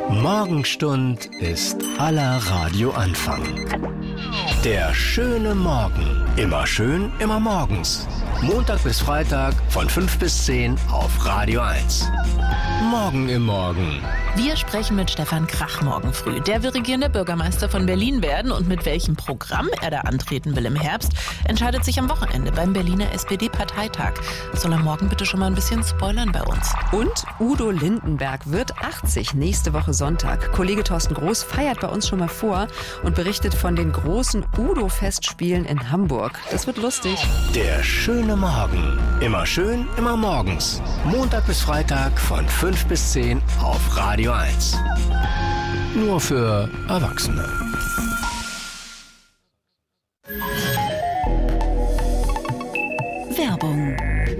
Morgenstund ist aller Radioanfang. Der schöne Morgen. Immer schön, immer morgens. Montag bis Freitag von 5 bis 10 auf Radio 1. Morgen im Morgen. Wir sprechen mit Stefan Krach morgen früh. Der will regierender Bürgermeister von Berlin werden und mit welchem Programm er da antreten will im Herbst, entscheidet sich am Wochenende beim Berliner SPD-Parteitag. Soll er morgen bitte schon mal ein bisschen spoilern bei uns. Und Udo Lindenberg wird 80 nächste Woche Sonntag. Kollege Thorsten Groß feiert bei uns schon mal vor und berichtet von den großen Udo-Festspielen in Hamburg. Das wird lustig. Der schöne Morgen. Immer schön, immer morgens. Montag bis Freitag von 5 bis 10 auf Radio 1. Nur für Erwachsene. Werbung.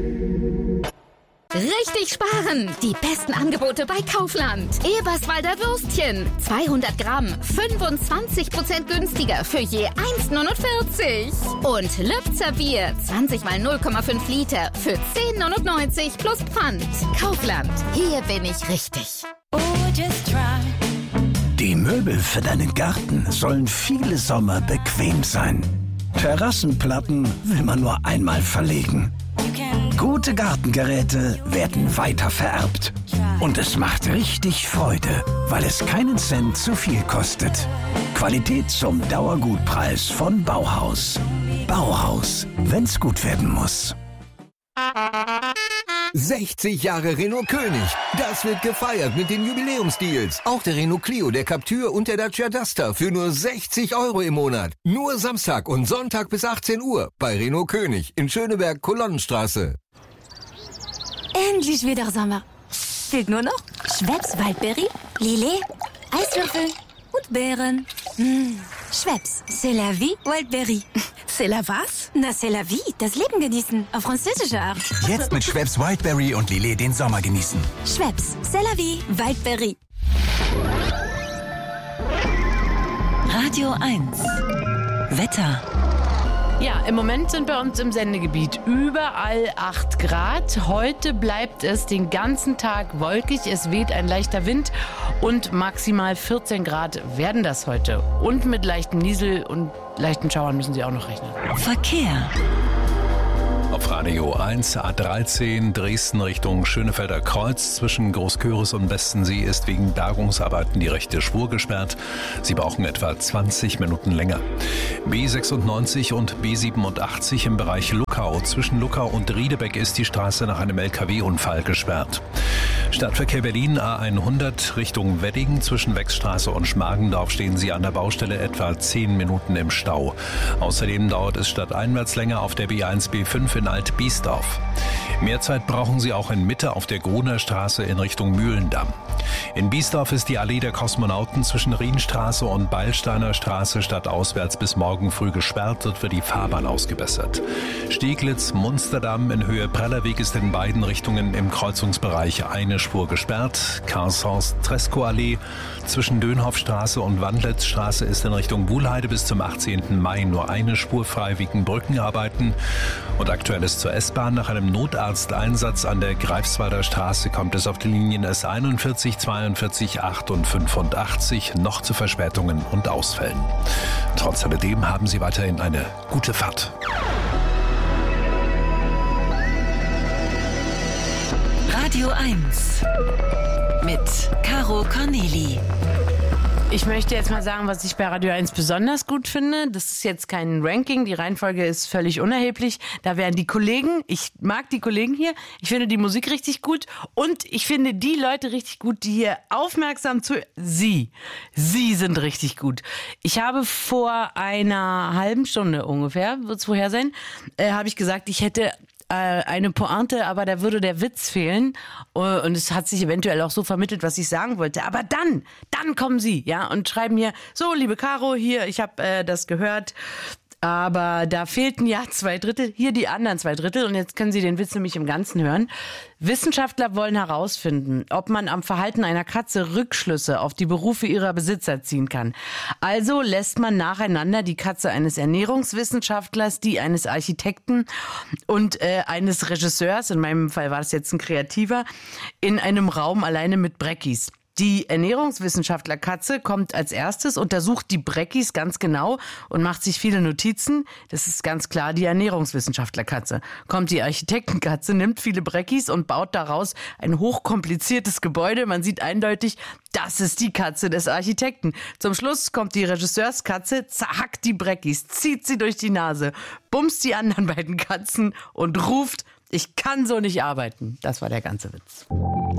Richtig sparen! Die besten Angebote bei Kaufland. Eberswalder Würstchen. 200 Gramm. 25% günstiger für je 1,49. Und Lübzer Bier. 20 mal 0,5 Liter für 10,99 plus Pfand. Kaufland. Hier bin ich richtig. Die Möbel für deinen Garten sollen viele Sommer bequem sein. Terrassenplatten will man nur einmal verlegen. Gute Gartengeräte werden weiter vererbt. Und es macht richtig Freude, weil es keinen Cent zu viel kostet. Qualität zum Dauergutpreis von Bauhaus. Bauhaus, wenn's gut werden muss. 60 Jahre Renault König. Das wird gefeiert mit den Jubiläumsdeals. Auch der Renault Clio, der Captur und der Dacia Duster für nur 60 € im Monat. Nur Samstag und Sonntag bis 18 Uhr bei Renault König in Schöneberg, Kolonnenstraße. Endlich wieder Sommer. Fehlt nur noch Schweppes Waldbeere, Lillet, Eiswürfel und Beeren. Schweppes, c'est la vie, Wildberry. C'est la was? Na, c'est la vie, das Leben genießen, auf französische Art. Jetzt mit Schweppes Wildberry und Lillet den Sommer genießen. Schweppes, c'est la vie, Wildberry. Radio 1. Wetter. Ja, im Moment sind bei uns im Sendegebiet überall 8 Grad. Heute bleibt es den ganzen Tag wolkig. Es weht ein leichter Wind und maximal 14 Grad werden das heute. Und mit leichtem Niesel und leichten Schauern müssen Sie auch noch rechnen. Verkehr. Auf Radio 1 A13 Dresden Richtung Schönefelder Kreuz zwischen Großköris und Westensee ist wegen Bergungsarbeiten die rechte Spur gesperrt. Sie brauchen etwa 20 Minuten länger. B96 und B87 im Bereich Luckau. Zwischen Luckau und Riedebeck ist die Straße nach einem LKW-Unfall gesperrt. Stadtverkehr Berlin A100 Richtung Wedding. Zwischen Wechstraße und Schmargendorf stehen Sie an der Baustelle etwa 10 Minuten im Stau. Außerdem dauert es stadteinwärts länger auf der B1, B5 in Alt-Biesdorf. Mehr Zeit brauchen Sie auch in Mitte auf der Gruner Straße in Richtung Mühlendamm. In Biesdorf ist die Allee der Kosmonauten zwischen Rienstraße und Beilsteiner Straße stadtauswärts bis morgen früh gesperrt. Dort wird die Fahrbahn ausgebessert. Steglitz, Munsterdamm in Höhe Prellerweg ist in beiden Richtungen im Kreuzungsbereich eine Spur gesperrt. Karlshorst-Treskow-Allee zwischen Dönhoffstraße und Wandlitzstraße ist in Richtung Wuhlheide bis zum 18. Mai nur eine Spur frei wegen Brückenarbeiten. Und aktuelles zur S-Bahn. Nach einem Notarzteinsatz an der Greifswalder Straße kommt es auf die Linien S41, 42, 8 und 85 noch zu Verspätungen und Ausfällen. Trotz alledem haben Sie weiterhin eine gute Fahrt. Radio 1 mit Caro Corneli. Ich möchte jetzt mal sagen, was ich bei Radio 1 besonders gut finde. Das ist jetzt kein Ranking, die Reihenfolge ist völlig unerheblich. Da wären die Kollegen, ich mag die Kollegen hier, ich finde die Musik richtig gut und ich finde die Leute richtig gut, die hier aufmerksam Sie sind richtig gut. Ich habe vor einer halben Stunde ungefähr, wird es woher sein, habe ich gesagt, ich hätte eine Pointe, aber da würde der Witz fehlen und es hat sich eventuell auch so vermittelt, was ich sagen wollte. Aber dann kommen Sie, ja, und schreiben mir, so, liebe Caro, hier, ich habe das gehört, aber da fehlten ja 2/3, hier die anderen 2/3 und jetzt können Sie den Witz nämlich im Ganzen hören. Wissenschaftler wollen herausfinden, ob man am Verhalten einer Katze Rückschlüsse auf die Berufe ihrer Besitzer ziehen kann. Also lässt man nacheinander die Katze eines Ernährungswissenschaftlers, die eines Architekten und eines Regisseurs, in meinem Fall war das jetzt ein Kreativer, in einem Raum alleine mit Breckis. Die Ernährungswissenschaftler-Katze kommt als erstes, untersucht die Breckis ganz genau und macht sich viele Notizen. Das ist ganz klar die Ernährungswissenschaftler-Katze. Kommt die Architektenkatze, nimmt viele Breckis und baut daraus ein hochkompliziertes Gebäude. Man sieht eindeutig, das ist die Katze des Architekten. Zum Schluss kommt die Regisseurskatze, zerhackt die Breckis, zieht sie durch die Nase, bumst die anderen beiden Katzen und ruft: Ich kann so nicht arbeiten. Das war der ganze Witz.